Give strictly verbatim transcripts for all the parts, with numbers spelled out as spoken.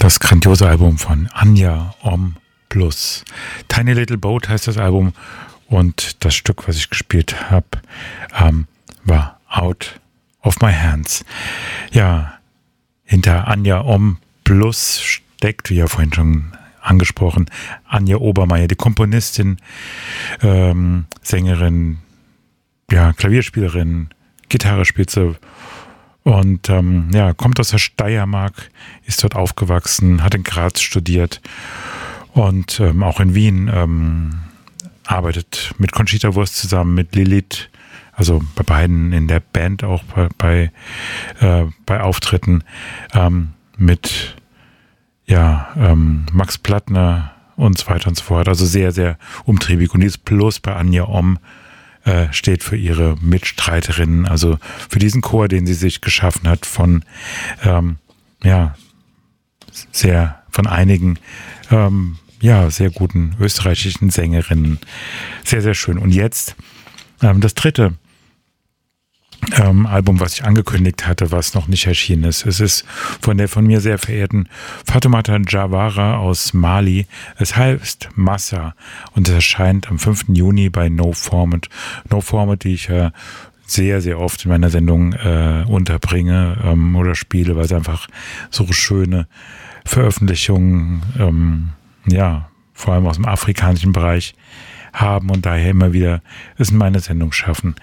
das grandiose Album von Anya Om Plus. Tiny Little Boat heißt das Album und das Stück, was ich gespielt habe, ähm, war Out of My Hands. Ja, hinter Anya Om Plus steckt, wie ja vorhin schon angesprochen, Anja Obermeier, die Komponistin, ähm, Sängerin, ja, Klavierspielerin, Gitarre spielt sie und ähm, ja, kommt aus der Steiermark, ist dort aufgewachsen, hat in Graz studiert und ähm, auch in Wien ähm, arbeitet mit Conchita Wurst zusammen, mit Lilith, also bei beiden in der Band, auch bei, bei, äh, bei Auftritten, ähm, mit ja, ähm, Max Plattner und so weiter und so fort. Also sehr, sehr umtriebig. Und dieses Plus bei Anja Om äh, steht für ihre Mitstreiterinnen, also für diesen Chor, den sie sich geschaffen hat von, ähm, ja, sehr, von einigen, ähm, ja, sehr guten österreichischen Sängerinnen. Sehr, sehr schön. Und jetzt ähm, das dritte Ähm, Album, was ich angekündigt hatte, was noch nicht erschienen ist. Es ist von der von mir sehr verehrten Fatoumata Diawara aus Mali. Es heißt Massa und es erscheint am fünften Juni bei No Format. No Format, die ich ja äh, sehr, sehr oft in meiner Sendung äh, unterbringe ähm, oder spiele, weil es einfach so schöne Veröffentlichungen, ähm, ja, vor allem aus dem afrikanischen Bereich haben und daher immer wieder es in meine Sendung schaffen.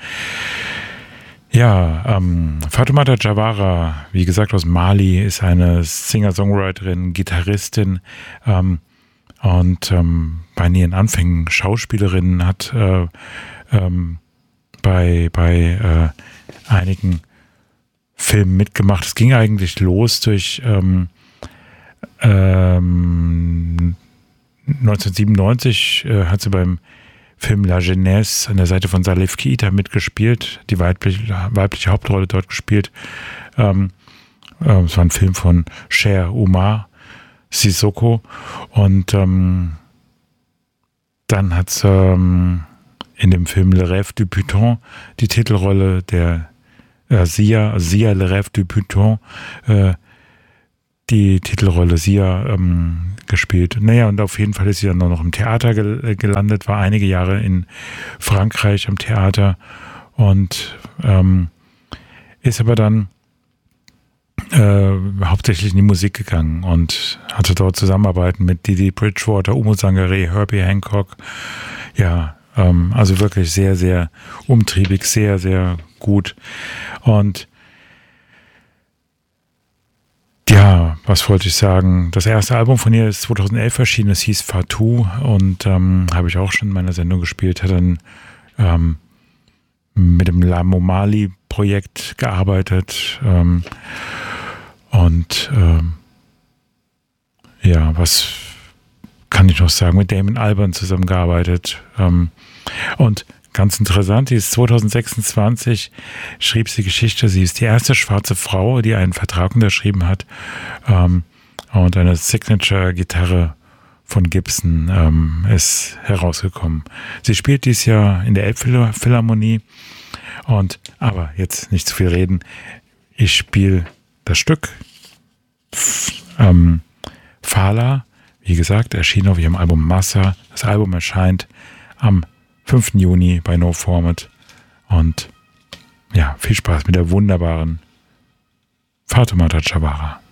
Ja, ähm, Fatoumata Diawara, wie gesagt aus Mali, ist eine Singer-Songwriterin, Gitarristin ähm, und ähm, bei ihren Anfängen Schauspielerin, hat äh, ähm, bei, bei äh, einigen Filmen mitgemacht. Es ging eigentlich los durch ähm, ähm, neunzehnhundertsiebenundneunzig äh, hat sie beim Film La Jeunesse an der Seite von Salif Keita mitgespielt, die weibliche, weibliche Hauptrolle dort gespielt. Ähm, äh, es war ein Film von Cher Oumar Sissoko und ähm, dann hat es ähm, in dem Film Le Rêve du Python die Titelrolle der äh, Sia, Sia Le Rêve du Python, äh, die Titelrolle Sia ähm, gespielt. Naja, und auf jeden Fall ist sie dann noch im Theater gel- gelandet, war einige Jahre in Frankreich am Theater und ähm, ist aber dann äh, hauptsächlich in die Musik gegangen und hatte dort Zusammenarbeiten mit Didi Bridgewater, Oumou Sangaré, Herbie Hancock. Ja, ähm, also wirklich sehr, sehr umtriebig, sehr, sehr gut. Und ja, was wollte ich sagen? Das erste Album von ihr ist zweitausendelf erschienen, es hieß Fatou und ähm, habe ich auch schon in meiner Sendung gespielt, hat dann ähm, mit dem La Momali-Projekt gearbeitet ähm, und ähm, ja, was kann ich noch sagen? Mit Damon Albarn zusammengearbeitet ähm, und ganz interessant, die ist zweitausendsechsundzwanzig, schrieb sie Geschichte. Sie ist die erste schwarze Frau, die einen Vertrag unterschrieben hat ähm, und eine Signature-Gitarre von Gibson ähm, ist herausgekommen. Sie spielt dieses Jahr in der Elbphilharmonie und, aber jetzt nicht zu viel reden, ich spiele das Stück ähm, Fala, wie gesagt, erschien auf ihrem Album Massa. Das Album erscheint am fünften Juni bei No Format und ja, viel Spaß mit der wunderbaren Fatoumata Diawara.